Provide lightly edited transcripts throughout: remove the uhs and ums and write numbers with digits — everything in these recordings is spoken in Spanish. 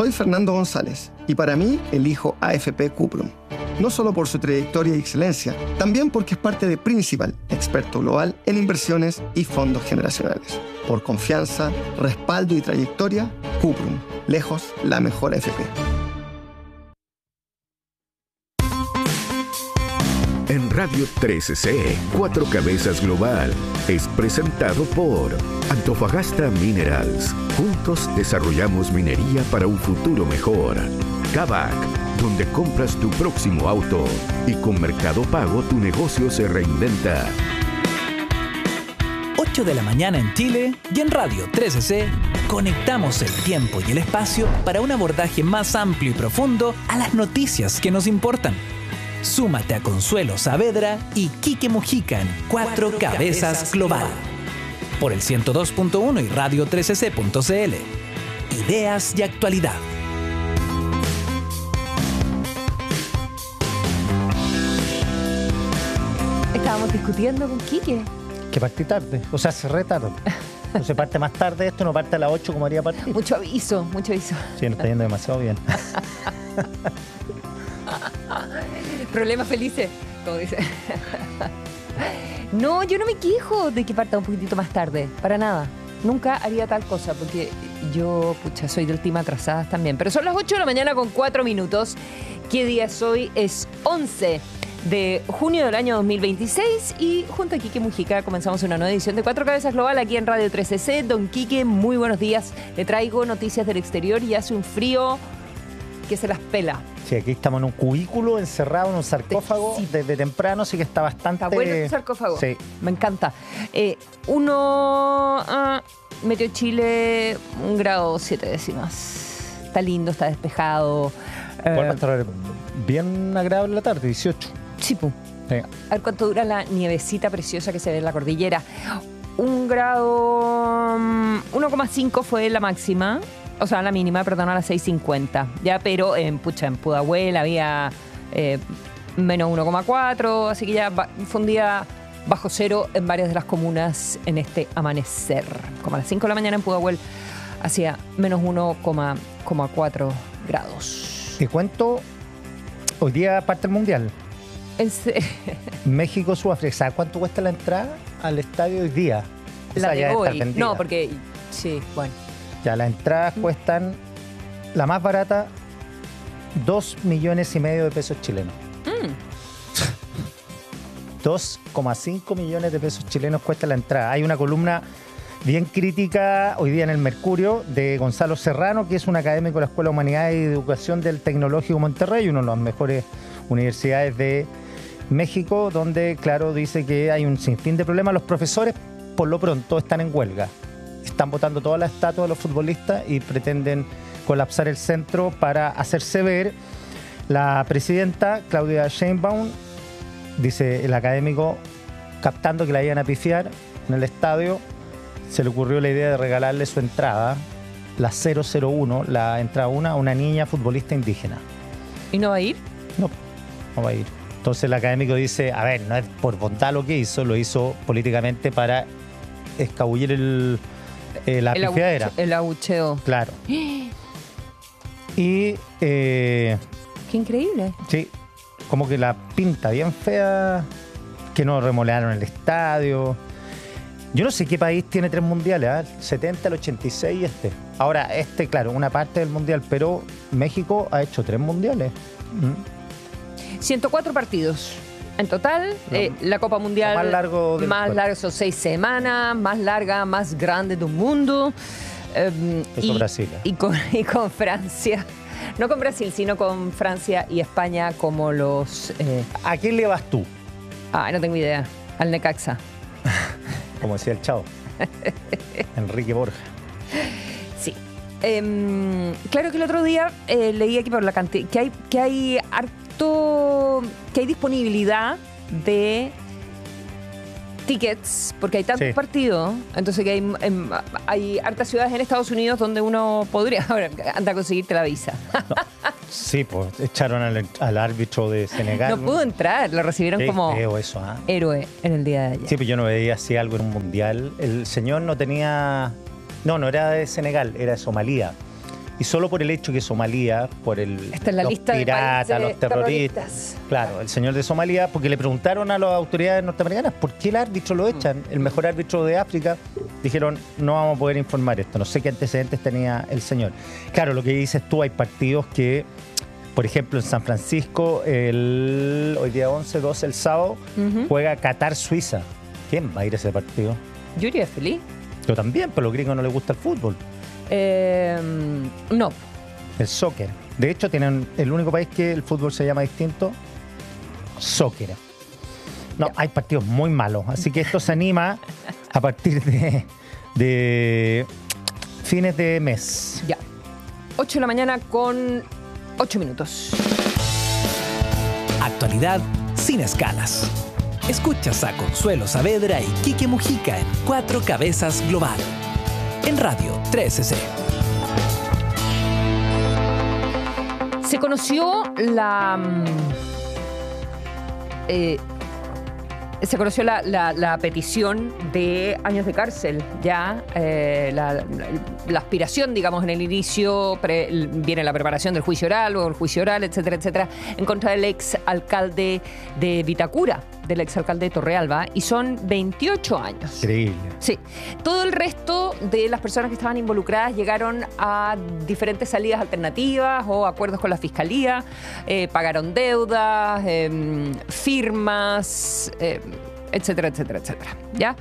Soy Fernando González y para mí elijo AFP Cuprum. No solo por su trayectoria y excelencia, también porque es parte de Principal, experto global en inversiones y fondos generacionales. Por confianza, respaldo y trayectoria, Cuprum, lejos la mejor AFP. En Radio 13C, Cuatro Cabezas Global, es presentado por Antofagasta Minerals. Juntos desarrollamos minería para un futuro mejor. Kavak, donde compras tu próximo auto. Y con Mercado Pago tu negocio se reinventa. 8 de la mañana en Chile y en Radio 13C conectamos el tiempo y el espacio para un abordaje más amplio y profundo a las noticias que nos importan. Súmate a Consuelo Saavedra y Quique Mujica en Cuatro Cabezas Global. Por el 102.1 y Radio 13C.cl. Ideas y actualidad. Estábamos discutiendo con Quique. Que partí tarde, o sea, cerré tarde. No se parte más tarde esto, no parte a las 8 como haría partir. Mucho aviso, mucho aviso. Sí, nos está yendo demasiado bien. Problemas felices, como dice. No, yo no me quejo de que parta un poquitito más tarde, para nada. Nunca haría tal cosa, porque yo, soy del team atrasadas también. Pero son las 8 de la mañana con 4 minutos. ¿Qué día es hoy? Es 11 de junio del año 2026 y junto a Quique Mujica comenzamos una nueva edición de Cuatro Cabezas Global aquí en Radio 13C. Don Quique, muy buenos días. Le traigo noticias del exterior y hace un frío que se las pela. Sí, aquí estamos en un cubículo encerrado en un sarcófago desde temprano, así que está bastante... Está bueno el sarcófago. Sí. Me encanta. Metió Chile 1 grado 7 décimas. Está lindo, está despejado. Igual va a estar bien agradable la tarde, 18. Sí, pu. Sí. A ver cuánto dura la nievecita preciosa que se ve en la cordillera. 1 grado... 1,5 fue la máxima. O sea, la mínima, perdón, a las 6:50. Ya, pero en Pudahuel había menos 1,4, así que ya fue un día bajo cero en varias de las comunas en este amanecer. Como a las 5 de la mañana en Pudahuel hacía menos 1,4 grados. Te cuento, hoy día parte el Mundial. México, Sudáfrica. ¿Sabes cuánto cuesta la entrada al estadio hoy día? La de hoy. No, porque... Sí, bueno. Ya, las entradas cuestan, la más barata, 2,5 millones de pesos chilenos. 2,5 millones de pesos chilenos cuesta la entrada. Hay una columna bien crítica hoy día en el Mercurio de Gonzalo Serrano, que es un académico de la Escuela de Humanidades y Educación del Tecnológico Monterrey, una de las mejores universidades de México, donde, claro, dice que hay un sinfín de problemas. Los profesores, por lo pronto, están en huelga. Están botando todas las estatuas de los futbolistas y pretenden colapsar el centro para hacerse ver. La presidenta, Claudia Sheinbaum, dice el académico, captando que la iban a pifiar en el estadio, se le ocurrió la idea de regalarle su entrada, la 001, la entrada 1, a una niña futbolista indígena. ¿Y no va a ir? No va a ir. Entonces el académico dice, a ver, no es por bondad lo que hizo, lo hizo políticamente para escabullir la pifiadera. El abucheo. Claro. Y... ¡Qué increíble! Sí, como que la pinta bien fea, que no remodelaron el estadio. Yo no sé qué país tiene 3 mundiales, ¿eh? El 70, el 86 y este. Ahora, claro, una parte del mundial, pero México ha hecho 3 mundiales. 104 partidos. En total, la Copa Mundial más largo son 6 semanas, más larga, más grande del mundo. Eso Brasil. Y con Francia. No con Brasil, sino con Francia y España como los... ¿A quién le vas tú? No tengo idea. Al Necaxa. Como decía el Chavo. Enrique Borja. Sí. Claro que el otro día leí aquí por la cantidad que hay disponibilidad de tickets, porque hay tantos partidos, entonces que hay hartas ciudades en Estados Unidos donde uno podría andar a conseguirte la visa. No. Sí, pues echaron al árbitro de Senegal. No pudo entrar, lo recibieron como héroe en el día de ayer. Sí, pues yo no veía así algo en un mundial. El señor no tenía... No era de Senegal, era de Somalia. y solo por el hecho que Somalia, por Está en la los lista de piratas, países los terroristas, claro, el señor de Somalia, porque le preguntaron a las autoridades norteamericanas por qué el árbitro lo echan, el mejor árbitro de África, dijeron no vamos a poder informar esto, no sé qué antecedentes tenía el señor. Claro, lo que dices tú, hay partidos que, por ejemplo, en San Francisco, hoy día 11-12, el sábado, juega Qatar-Suiza. ¿Quién va a ir a ese partido? Yo iría feliz. Yo también, pero a los gringos no les gusta el fútbol. No. El soccer. De hecho, tienen el único país que el fútbol se llama distinto, soccer. No, hay partidos muy malos. Así que esto se anima a partir de fines de mes. Ya. 8 de la mañana con 8 minutos. Actualidad sin escalas. Escuchas a Consuelo Saavedra y Quique Mujica en Cuatro Cabezas Global. En Radio 13C. Se conoció la petición de años de cárcel, ya la aspiración, digamos, en el inicio, viene la preparación del juicio oral, o el juicio oral, etcétera, etcétera, en contra del ex alcalde de Vitacura, del ex alcalde de Torrealba, y son 28 años. Increíble. Sí. Todo el resto de las personas que estaban involucradas llegaron a diferentes salidas alternativas o acuerdos con la fiscalía, pagaron deudas, firmas, etcétera, etcétera, etcétera. ¿Ya?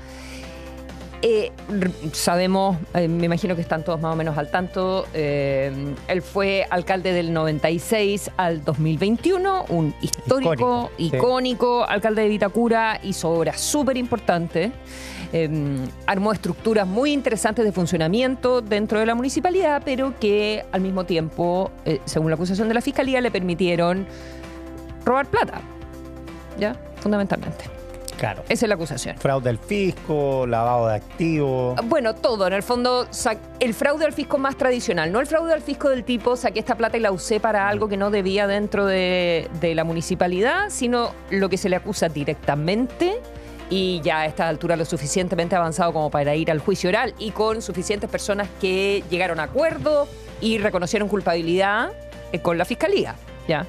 Sabemos, me imagino que están todos más o menos al tanto, él fue alcalde del 96 al 2021, un icónico alcalde de Vitacura, hizo obras súper importantes, armó estructuras muy interesantes de funcionamiento dentro de la municipalidad, pero que al mismo tiempo, según la acusación de la fiscalía, le permitieron robar plata, ¿ya? Fundamentalmente. Claro. Esa es la acusación. Fraude al fisco, lavado de activos. Bueno, todo. En el fondo, el fraude al fisco más tradicional. No el fraude al fisco del tipo, saqué esta plata y la usé para algo que no debía dentro de la municipalidad, sino lo que se le acusa directamente y ya a esta altura lo suficientemente avanzado como para ir al juicio oral y con suficientes personas que llegaron a acuerdo y reconocieron culpabilidad con la fiscalía. ¿Ya?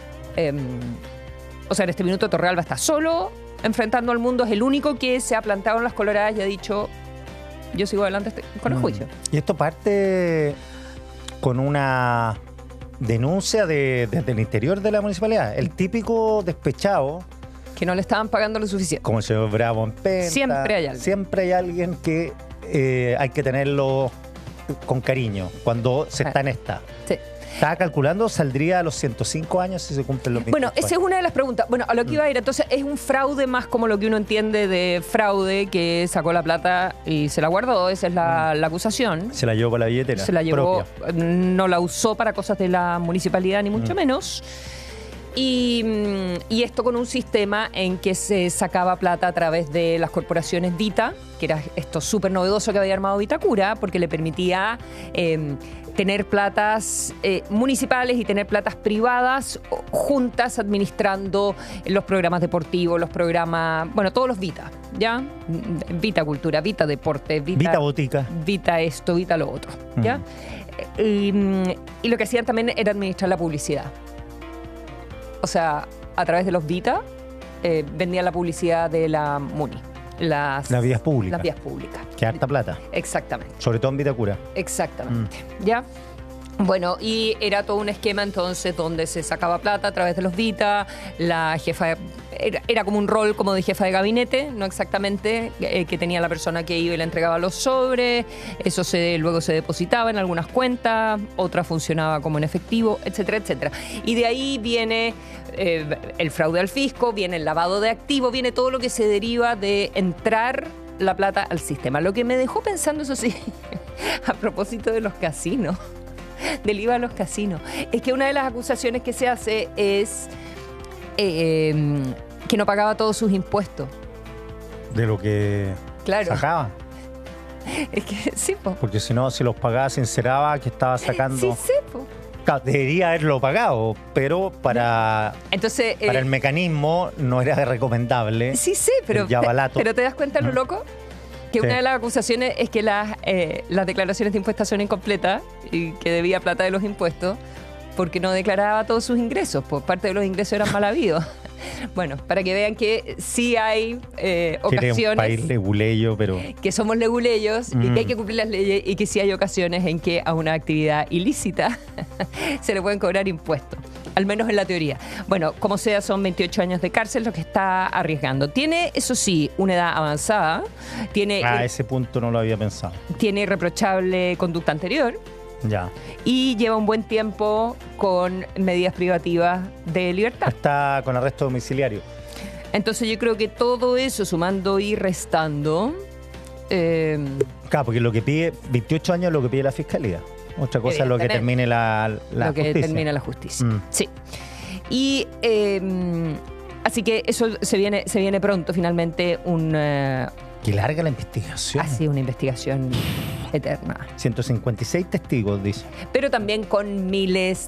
O sea, en este minuto Torrealba está solo enfrentando al mundo, es el único que se ha plantado en las coloradas y ha dicho yo sigo adelante con el juicio. Y esto parte con una denuncia desde el interior de la municipalidad. El típico despechado que no le estaban pagando lo suficiente. Como el señor Bravo en Penta. Siempre hay alguien que hay que tenerlo con cariño cuando se está en esta. Sí. Estaba calculando, saldría a los 105 años si se cumplen los 20. Bueno, esa es una de las preguntas. Bueno, a lo que iba a ir, entonces, es un fraude más como lo que uno entiende de fraude, que sacó la plata y se la guardó, esa es la acusación. Se la llevó para la billetera. Se la llevó, propia. No la usó para cosas de la municipalidad, ni mucho menos. Y esto con un sistema en que se sacaba plata a través de las corporaciones Vita, que era esto súper novedoso que había armado Vitacura, porque le permitía tener platas municipales y tener platas privadas juntas administrando los programas deportivos, los programas, bueno, todos los Vita, ¿ya? Vita Cultura, Vita Deporte, Vita Botica. Vita esto, Vita lo otro, ¿ya? Y lo que hacían también era administrar la publicidad. O sea, a través de los Vita vendían la publicidad de la MUNI. Las vías públicas. Las vías públicas. Que harta plata. Exactamente. Sobre todo en Vitacura. Exactamente. ¿Ya? Bueno, y era todo un esquema entonces donde se sacaba plata a través de los Vita, la jefa era como un rol como de jefa de gabinete, no exactamente, que tenía la persona que iba y le entregaba los sobres, eso luego se depositaba en algunas cuentas, otra funcionaba como en efectivo, etcétera, etcétera. Y de ahí viene el fraude al fisco, viene el lavado de activos, viene todo lo que se deriva de entrar la plata al sistema. Lo que me dejó pensando, eso sí, a propósito de los casinos, del IVA a los casinos, es que una de las acusaciones que se hace es que no pagaba todos sus impuestos. De lo que sacaba. Es que sí, po. Porque si no, si los pagaba, se enceraba que estaba sacando. Sí, po. Claro, debería haberlo pagado, pero para el mecanismo no era recomendable. Sí, pero el yabalato. ¿pero te das cuenta lo loco? Que Sí. una de las acusaciones es que las declaraciones de impuestos son incompletas y que debía plata de los impuestos porque no declaraba todos sus ingresos, pues parte de los ingresos eran mal habidos. Bueno, para que vean que sí hay Que eres un ocasiones país leguleyo, pero... que somos leguleyos y que hay que cumplir las leyes y que sí hay ocasiones en que a una actividad ilícita se le pueden cobrar impuestos, al menos en la teoría. Bueno, como sea, son 28 años de cárcel lo que está arriesgando. Tiene, eso sí, una edad avanzada, tiene, A ese punto no lo había pensado. tiene irreprochable conducta anterior Ya. y lleva un buen tiempo con medidas privativas de libertad. Está con arresto domiciliario. Entonces yo creo que todo eso, sumando y restando, Claro, porque lo que pide, 28 años es lo que pide la fiscalía. Otra cosa es lo que Evidentemente. termine la lo que justicia. determina la justicia. Mm. Sí. Y así que eso se viene pronto, finalmente, Que larga la investigación. así una investigación eterna. 156 testigos, dice. Pero también con miles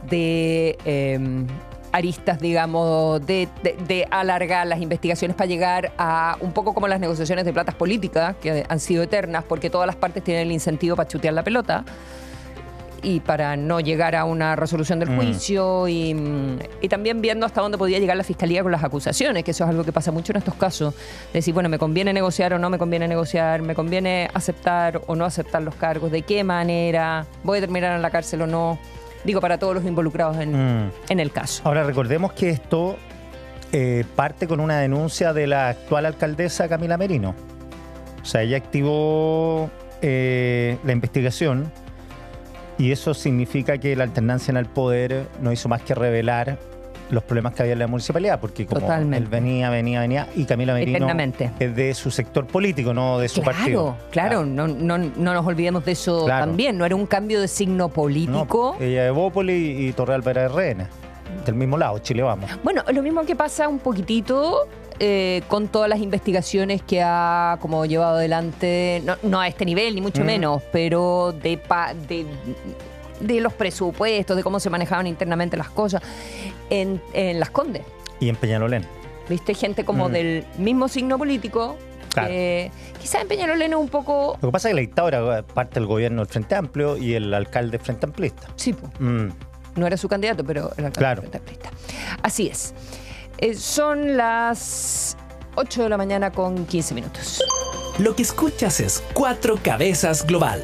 de aristas, digamos, de alargar las investigaciones para llegar a un poco como las negociaciones de platas políticas, que han sido eternas, porque todas las partes tienen el incentivo para chutear la pelota y para no llegar a una resolución del juicio y también viendo hasta dónde podía llegar la fiscalía con las acusaciones, que eso es algo que pasa mucho en estos casos. Decir, bueno, ¿me conviene negociar o no me conviene negociar? ¿Me conviene aceptar o no aceptar los cargos? ¿De qué manera? ¿Voy a terminar en la cárcel o no? Digo, para todos los involucrados en el caso. Ahora, recordemos que esto parte con una denuncia de la actual alcaldesa Camila Merino. O sea, ella activó la investigación y eso significa que la alternancia en el poder no hizo más que revelar los problemas que había en la municipalidad, porque como Totalmente. él venía y Camila Merino Eternamente. es de su sector político, no de su partido. Claro, no nos olvidemos de eso Claro. también. No era un cambio de signo político. No, ella de Bópoli y Torreal era de RN, del mismo lado, Chile Vamos. Bueno, lo mismo que pasa un poquitito con todas las investigaciones que ha como llevado adelante, no a este nivel, ni mucho menos, pero de los presupuestos, de cómo se manejaban internamente las cosas en Las Condes. Y en Peñalolén. ¿Viste? Gente como del mismo signo político. Claro. Quizás en Peñalolén es un poco... Lo que pasa es que la dictadura parte del gobierno del Frente Amplio y el alcalde del Frente Amplista. Sí, po. Mm. No era su candidato, pero era el Claro. candidato amplista. Así es. Son las 8 de la mañana con 15 minutos. Lo que escuchas es Cuatro Cabezas Global.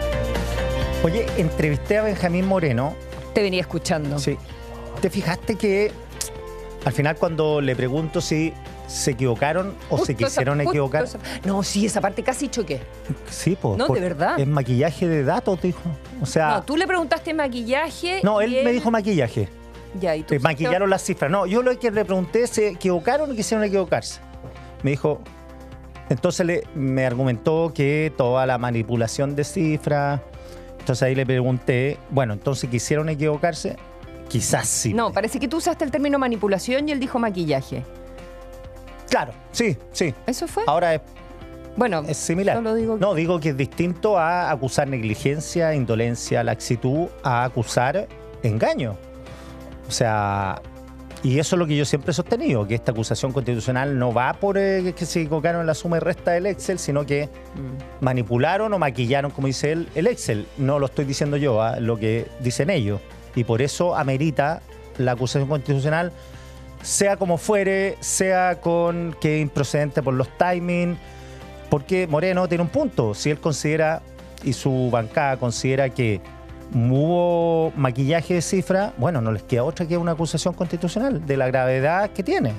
Oye, entrevisté a Benjamín Moreno. Te venía escuchando. Sí. ¿Te fijaste que al final cuando le pregunto si se equivocaron o se quisieron equivocar? No, sí, esa parte casi choqué. Sí, pues. No, de verdad. Es maquillaje de datos, dijo. O sea, No, tú le preguntaste maquillaje. no, y él me dijo maquillaje. Ya, y tú. Maquillaron las cifras. No, yo lo que le pregunté, ¿se equivocaron o quisieron equivocarse? Me dijo, entonces me argumentó que toda la manipulación de cifras. Entonces ahí le pregunté, bueno, entonces ¿quisieron equivocarse? Quizás sí. No, parece que tú usaste el término manipulación y él dijo maquillaje. Claro, sí. ¿Eso fue? Ahora es Bueno, similar. solo digo que- No, digo que es distinto a acusar negligencia, indolencia, laxitud, a acusar engaño. O sea, y eso es lo que yo siempre he sostenido, que esta acusación constitucional no va por que se equivocaron en la suma y resta del Excel, sino que manipularon o maquillaron, como dice él, el Excel. No lo estoy diciendo yo, lo que dicen ellos. Y por eso amerita la acusación constitucional, sea como fuere, sea con que es improcedente por los timings, porque Moreno tiene un punto. Si él considera, y su bancada considera que hubo maquillaje de cifra, bueno, no les queda otra que una acusación constitucional de la gravedad que tiene.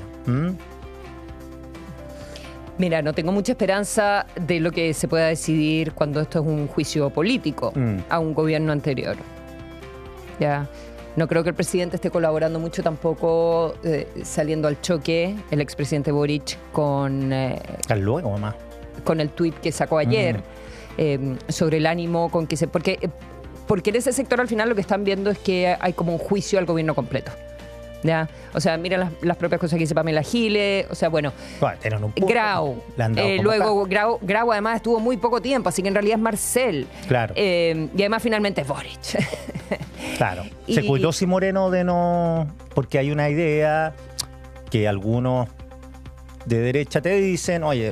Mira, no tengo mucha esperanza de lo que se pueda decidir cuando esto es un juicio político a un gobierno anterior. Ya. No creo que el presidente esté colaborando mucho tampoco saliendo al choque, el expresidente Boric, con Luego, mamá. con el tuit que sacó ayer sobre el ánimo con que se... Porque en ese sector al final lo que están viendo es que hay como un juicio al gobierno completo. ¿Ya? O sea, mira las propias cosas que dice Pamela Giles, o sea, bueno, Tienen un punto. Grau, Le han dado como luego Grau además estuvo muy poco tiempo, así que en realidad es Marcel. Claro. Y además finalmente es Boric. Claro. Y- Se cuidó si Moreno de no... Porque hay una idea que algunos de derecha te dicen, oye,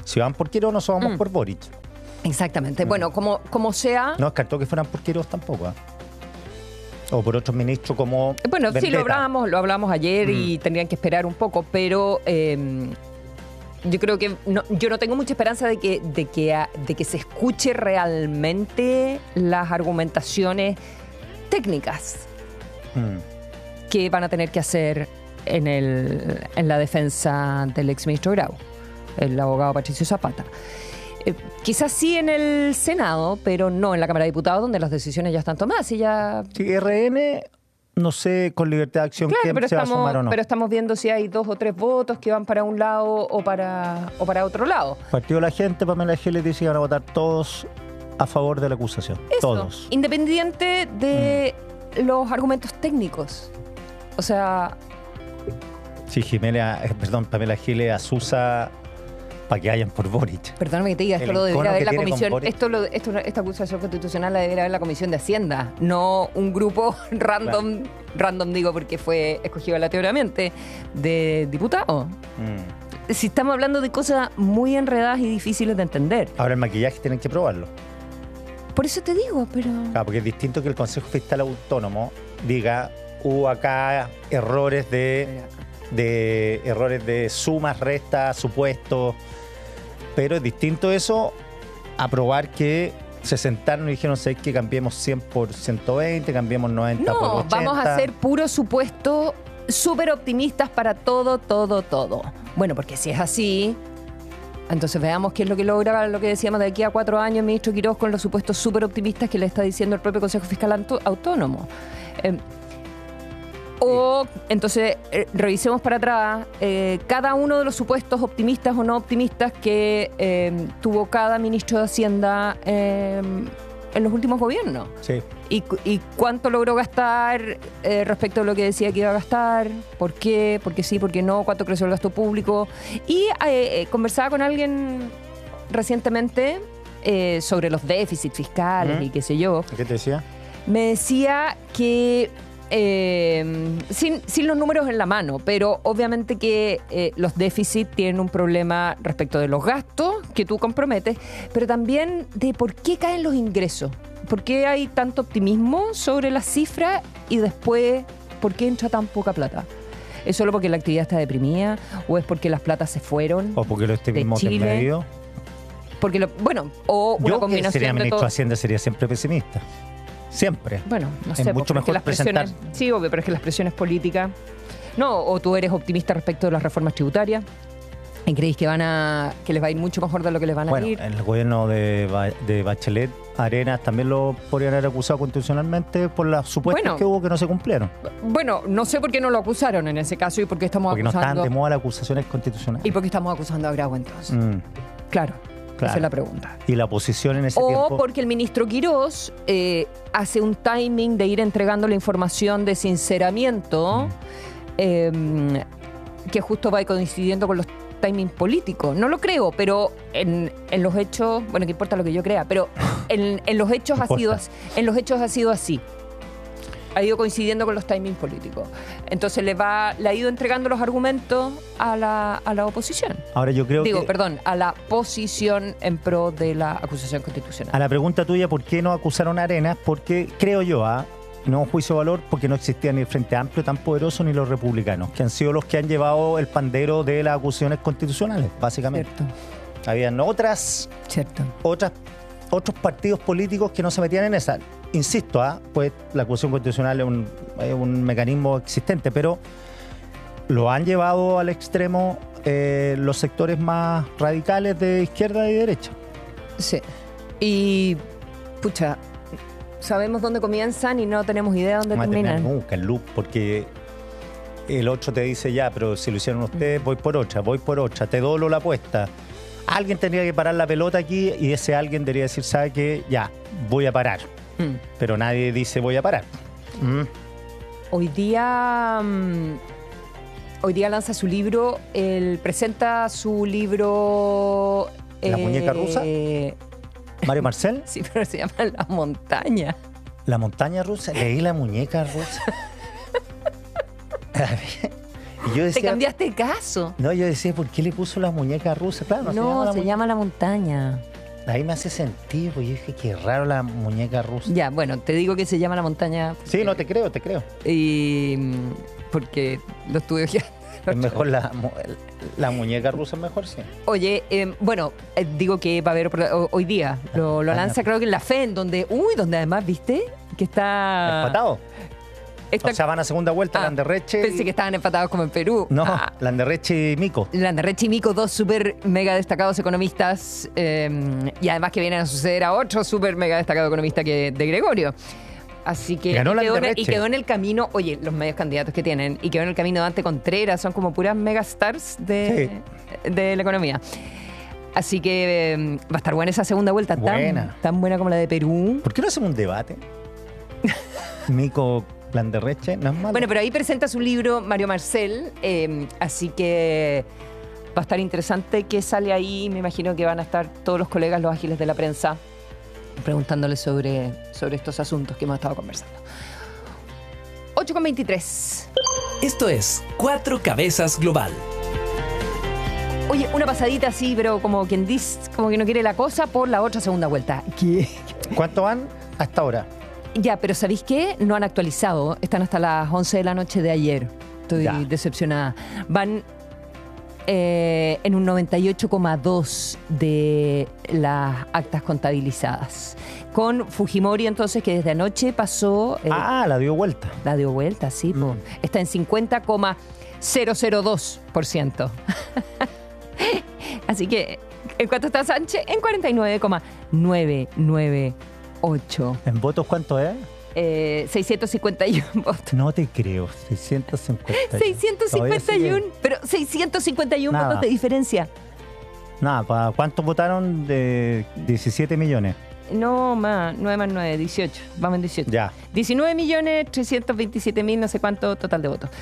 Si van por Quirós, no vamos por Boric. Exactamente. Bueno, como sea... No descartó que fueran por Quirós tampoco, o por otros ministros como Bueno, sí, Vendetta. lo hablamos ayer y tendrían que esperar un poco, pero yo creo que yo no tengo mucha esperanza de que se escuche realmente las argumentaciones técnicas que van a tener que hacer en la defensa del exministro Grau, el abogado Patricio Zapata. Quizás sí en el Senado, pero no en la Cámara de Diputados, donde las decisiones ya están tomadas y ya... Sí, RN, no sé con libertad de acción Claro, quién se va a sumar o no. pero estamos viendo si hay 2 o 3 votos que van para un lado o para otro lado. Partido de la Gente, Pamela Giles dice que van a votar todos a favor de la acusación. Eso, Todos. independiente de los argumentos técnicos. O sea... Sí, Pamela Giles asusa para que vayan por Boric. Perdóname que te diga, esto El lo debería encono ver que la tiene con comisión. Boric. Esta acusación constitucional la debería ver la Comisión de Hacienda, no un grupo random digo porque fue escogido aleatoriamente, de diputados. Si estamos hablando de cosas muy enredadas y difíciles de entender. Ahora el maquillaje tienen que probarlo. Por eso te digo, pero... Claro, porque es distinto que el Consejo Fiscal Autónomo diga hubo acá errores de sumas, restas, supuestos, pero es distinto eso a probar que se sentaron y dijeron, ¿sabes que cambiemos 100 por 120, cambiemos 90 por 80? No, vamos a hacer puro supuesto, súper optimistas para todo. Bueno, porque si es así, entonces veamos qué es lo que logra, lo que decíamos de aquí a 4 años el ministro Quirós con los supuestos súper optimistas que le está diciendo el propio Consejo Fiscal Autónomo. O entonces revisemos para atrás cada uno de los supuestos optimistas o no optimistas que tuvo cada ministro de Hacienda en los últimos gobiernos. Sí. Y cuánto logró gastar respecto a lo que decía que iba a gastar, por qué, porque sí, porque no, cuánto creció el gasto público. Y conversaba con alguien recientemente sobre los déficits fiscales y qué sé yo. ¿Qué te decía? Me decía que sin los números en la mano, pero obviamente que los déficits tienen un problema respecto de los gastos que tú comprometes, pero también de por qué caen los ingresos. ¿Por qué hay tanto optimismo sobre las cifras y después por qué entra tan poca plata? ¿Es solo porque la actividad está deprimida o es porque las platas se fueron? ¿O porque lo estimamos en medio? Porque o una Yo, combinación que sería de ministro todo. de Hacienda, sería siempre pesimista. Siempre. Bueno, no Es sé. mucho porque mejor las presentar. presiones, sí, obvio, pero es que las presiones políticas... No, o tú eres optimista respecto de las reformas tributarias y creéis que les va a ir mucho mejor de lo que les van a ir. El gobierno de Bachelet, Arenas, también lo podrían haber acusado constitucionalmente por las supuestas que hubo que no se cumplieron. Bueno, no sé por qué no lo acusaron en ese caso y por qué estamos Porque no acusando... están de moda las acusaciones constitucionales. ¿Y por qué estamos acusando a Grau entonces? Claro. Esa es la pregunta. Y la oposición en ese o tiempo... porque el ministro Quirós hace un timing de ir entregando la información de sinceramiento que justo va coincidiendo con los timing políticos. No lo creo, pero en los hechos, bueno, que importa lo que yo crea, pero en los hechos ha sido así. Ha ido coincidiendo con los timings políticos. Entonces le ha ido entregando los argumentos a la oposición. Ahora yo creo a la posición en pro de la acusación constitucional. A la pregunta tuya, ¿por qué no acusaron a Arenas? Porque creo yo, no juicio de valor, porque no existía ni el Frente Amplio tan poderoso ni los republicanos, que han sido los que han llevado el pandero de las acusaciones constitucionales, básicamente. Cierto. Habían otros partidos políticos que no se metían en esa. Insisto, pues la acusación constitucional es un mecanismo existente, pero lo han llevado al extremo los sectores más radicales de izquierda y derecha. Sí. Y, pucha, sabemos dónde comienzan y no tenemos idea dónde terminan. Nunca el loop, porque el otro te dice ya, pero si lo hicieron ustedes, voy por otra, te doblo la apuesta. Alguien tendría que parar la pelota aquí y ese alguien debería decir, ¿sabe qué? Ya, voy a parar. Pero nadie dice voy a parar. Hoy día lanza su libro, presenta su libro... ¿La muñeca rusa? ¿Mario Marcel? Sí, pero se llama La Montaña. ¿La montaña rusa? Leí La muñeca rusa. Y yo Te cambiaste de caso. No, yo decía, ¿por qué le puso la muñeca rusa? Claro, No, se llama la montaña. Ahí me hace sentido, pues yo dije, qué raro la muñeca rusa. Ya, bueno, te digo que se llama la montaña. Sí, no, te creo. Y porque lo estuve ojeando. Es mejor la muñeca rusa, es mejor, sí. Oye, digo que va a haber hoy día. Lo lanza, creo que en la FEN, donde además, ¿viste? Que está... ¿Empatado? O sea, van a segunda vuelta Landerreche. Pensé que estaban empatados como en Perú. No, Landerreche y Mico. Landerreche y Mico, dos súper mega destacados economistas. Y además que vienen a suceder a otro súper mega destacado economista que de Gregorio. Así que ganó y quedó en el camino, oye, los medios candidatos que tienen, y quedó en el camino Dante Contreras, son como puras megastars de la economía. Así que va a estar buena esa segunda vuelta, tan buena como la de Perú. ¿Por qué no hacemos un debate? Mico Landerreche, no es malo. Bueno, pero ahí presenta su libro Mario Marcel, así que va a estar interesante qué sale ahí. Me imagino que van a estar todos los colegas, los ágiles de la prensa, preguntándole sobre estos asuntos que hemos estado conversando. 8:23. Esto es Cuatro Cabezas Global. Oye, una pasadita así, pero como quien dice, como que no quiere la cosa, por la otra segunda vuelta. ¿Qué? ¿Cuánto van hasta ahora? Ya, pero ¿sabéis qué? No han actualizado. Están hasta las 11 de la noche de ayer. Estoy decepcionada. Van en un 98,2 de las actas contabilizadas. Con Fujimori, entonces, que desde anoche pasó... la dio vuelta. La dio vuelta, sí. Está en 50,002%. Así que, ¿en cuánto está Sánchez? En 49,998. ¿En votos cuánto es? 651 votos. No te creo, 651. 651, pero 651 votos de diferencia. Nada, ¿para cuántos votaron? De 17 millones. No, más, 9 más 9, 18. Vamos en 18. Ya. 19.327.000, no sé cuánto total de votos.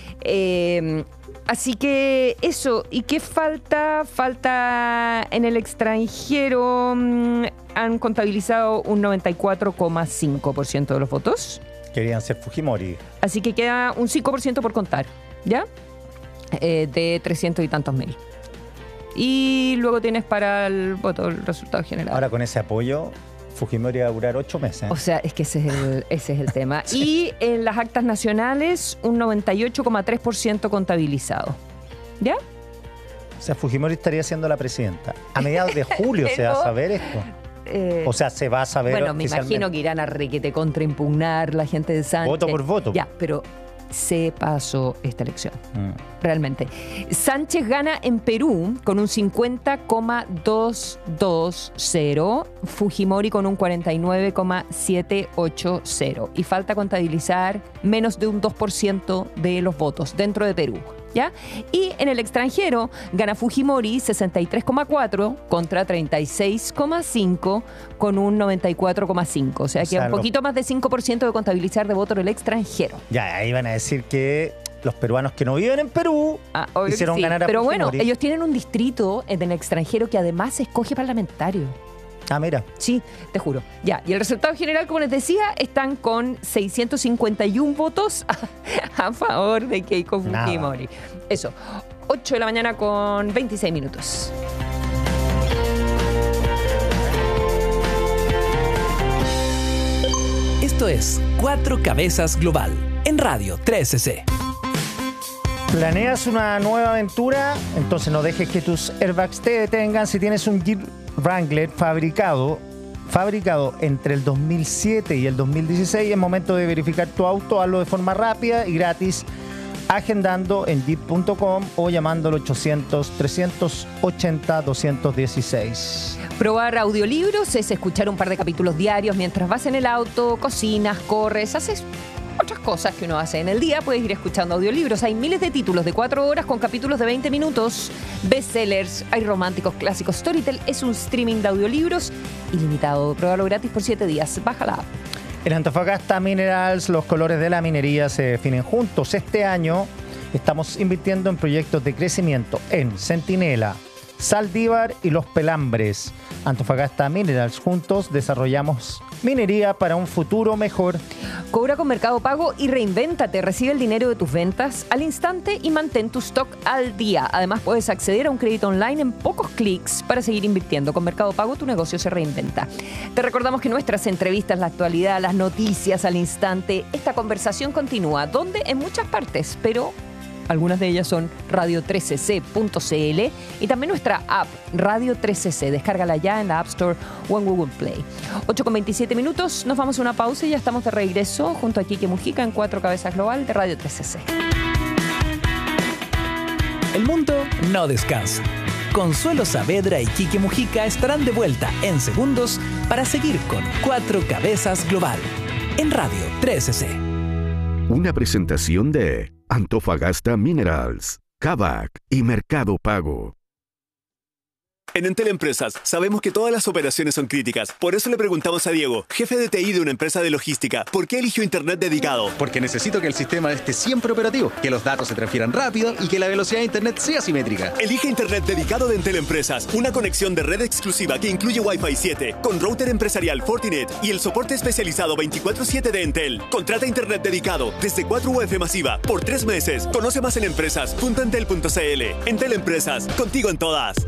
Así que eso. ¿Y qué falta? Falta en el extranjero. Han contabilizado un 94,5% de los votos. Querían ser Fujimori. Así que queda un 5% por contar, ¿ya? De 300 y tantos mil. Y luego tienes para el voto el resultado general. Ahora con ese apoyo, Fujimori va a durar 8 meses. O sea, es que ese es el tema. Sí. Y en las actas nacionales, un 98,3% contabilizado. ¿Ya? O sea, Fujimori estaría siendo la presidenta. A mediados de julio se va a saber esto. O sea, se va a saber. Bueno, me imagino que irán a requete contraimpugnar la gente de Sánchez. Voto por voto. Ya, pero se pasó esta elección. Realmente. Sánchez gana en Perú con un 50,220, Fujimori con un 49,780. Y falta contabilizar menos de un 2% de los votos dentro de Perú. ¿Ya? Y en el extranjero gana Fujimori 63,4 contra 36,5 con un 94,5. O sea que un poquito más de 5% de contabilizar de voto en el extranjero. Ya, ahí van a decir que los peruanos que no viven en Perú hicieron ganar a Pero Fujimori. bueno, ellos tienen un distrito en el extranjero que además escoge parlamentario. Ah, mira. Sí, te juro. Ya, y el resultado general, como les decía, están con 651 votos a favor de Keiko Fujimori. Eso, 8 de la mañana con 26 minutos. Esto es Cuatro Cabezas Global, en Radio 13C. ¿Planeas una nueva aventura? Entonces no dejes que tus airbags te detengan. Si tienes un Jeep Wrangler fabricado entre el 2007 y el 2016, es momento de verificar tu auto. Hazlo de forma rápida y gratis, agendando en jeep.com o llamando al 800-380-216. Probar audiolibros es escuchar un par de capítulos diarios mientras vas en el auto, cocinas, corres, haces otras cosas que uno hace en el día. Puedes ir escuchando audiolibros. Hay miles de títulos de 4 horas con capítulos de 20 minutos, bestsellers, hay románticos, clásicos. Storytel es un streaming de audiolibros ilimitado. Pruébalo gratis por 7 días. Baja la app. En Antofagasta Minerals, los colores de la minería se definen juntos. Este año estamos invirtiendo en proyectos de crecimiento en Centinela, Saldívar y Los Pelambres. Antofagasta Minerals, juntos desarrollamos minería para un futuro mejor. Cobra con Mercado Pago y reinvéntate. Recibe el dinero de tus ventas al instante y mantén tu stock al día. Además, puedes acceder a un crédito online en pocos clics para seguir invirtiendo. Con Mercado Pago, tu negocio se reinventa. Te recordamos que nuestras entrevistas, la actualidad, las noticias al instante, esta conversación continúa. ¿Dónde? En muchas partes, pero algunas de ellas son radio13c.cl y también nuestra app Radio 13C. Descárgala ya en la App Store o en Google Play. 8:27 minutos, nos vamos a una pausa y ya estamos de regreso junto a Quique Mujica en Cuatro Cabezas Global de Radio 13C. El mundo no descansa. Consuelo Saavedra y Quique Mujica estarán de vuelta en segundos para seguir con Cuatro Cabezas Global en Radio 13C. Una presentación de Antofagasta Minerals, Kavak y Mercado Pago. En Entel Empresas sabemos que todas las operaciones son críticas. Por eso le preguntamos a Diego, jefe de TI de una empresa de logística, ¿por qué eligió Internet dedicado? Porque necesito que el sistema esté siempre operativo, que los datos se transfieran rápido y que la velocidad de Internet sea simétrica. Elige Internet dedicado de Entel Empresas. Una conexión de red exclusiva que incluye Wi-Fi 7, con router empresarial Fortinet y el soporte especializado 24/7 de Entel. Contrata Internet dedicado desde 4 UF masiva por 3 meses. Conoce más en empresas.entel.cl. Entel Empresas, contigo en todas.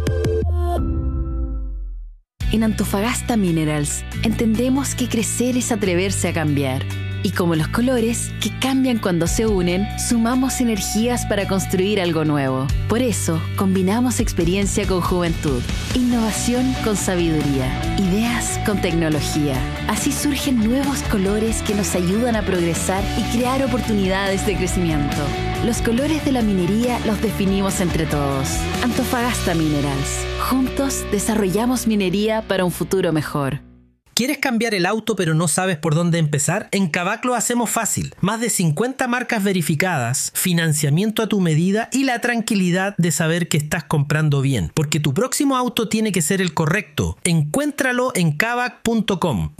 En Antofagasta Minerals entendemos que crecer es atreverse a cambiar. Y como los colores, que cambian cuando se unen, sumamos energías para construir algo nuevo. Por eso, combinamos experiencia con juventud, innovación con sabiduría, ideas con tecnología. Así surgen nuevos colores que nos ayudan a progresar y crear oportunidades de crecimiento. Los colores de la minería los definimos entre todos. Antofagasta Minerals. Juntos desarrollamos minería para un futuro mejor. ¿Quieres cambiar el auto pero no sabes por dónde empezar? En Kavak lo hacemos fácil. Más de 50 marcas verificadas, financiamiento a tu medida y la tranquilidad de saber que estás comprando bien. Porque tu próximo auto tiene que ser el correcto. Encuéntralo en kavak.com.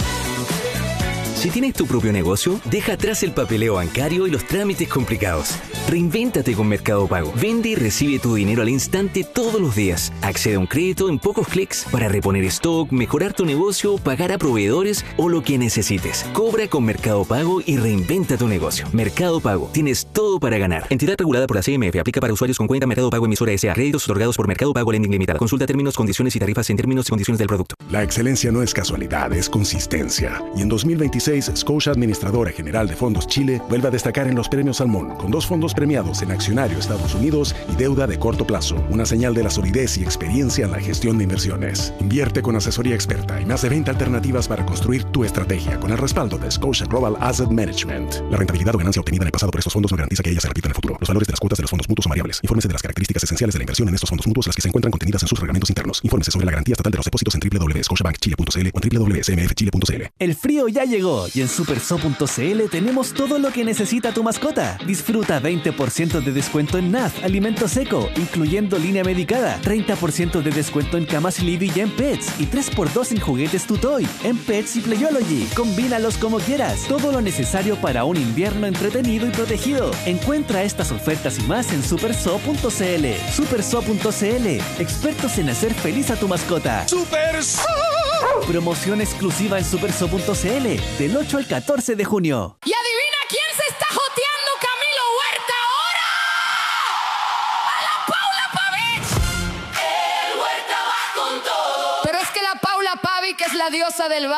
Si tienes tu propio negocio, deja atrás el papeleo bancario y los trámites complicados. Reinvéntate con Mercado Pago. Vende y recibe tu dinero al instante todos los días. Accede a un crédito en pocos clics para reponer stock, mejorar tu negocio, pagar a proveedores o lo que necesites. Cobra con Mercado Pago y reinventa tu negocio. Mercado Pago. Tienes todo para ganar. Entidad regulada por la CMF. Aplica para usuarios con cuenta Mercado Pago emisora S.A. Créditos otorgados por Mercado Pago Lending Limitada. Consulta términos, condiciones y tarifas en términos y condiciones del producto. La excelencia no es casualidad, es consistencia. Y en 2026, Scotia Administradora General de Fondos Chile vuelve a destacar en los premios Salmón, con 2 fondos premiados en Accionario Estados Unidos y Deuda de Corto Plazo, una señal de la solidez y experiencia en la gestión de inversiones. Invierte con asesoría experta y más de 20 alternativas para construir tu estrategia con el respaldo de Scotia Global Asset Management. La rentabilidad o ganancia obtenida en el pasado por estos fondos no garantiza que ella se repita en el futuro. Los valores de las cuotas de los fondos mutuos son variables. Infórmese de las características esenciales de la inversión en estos fondos mutuos, las que se encuentran contenidas en sus reglamentos internos. Infórmese sobre la garantía estatal de los depósitos en www.scotiabankchile.cl o en www.cmfchile.cl. El frío ya llegó y en superso.cl tenemos todo lo que necesita tu mascota. Disfruta 20% de descuento en NAF, alimento seco, incluyendo línea medicada, 30% de descuento en camas Libby y en Pets, y 3x2 en juguetes Tutoy, en Pets y Playology. Combínalos como quieras. Todo lo necesario para un invierno entretenido y protegido. Encuentra estas ofertas y más en superso.cl. Superso.cl, expertos en hacer feliz a tu mascota. ¡Superso! Promoción exclusiva en superso.cl del 8 al 14 de junio. ¿Y adivina quién se está joteando Camilo Huerta ahora? ¡A la Paula Pavich! El Huerta va con todo. Pero es que la Paula Pavich es la diosa del bar.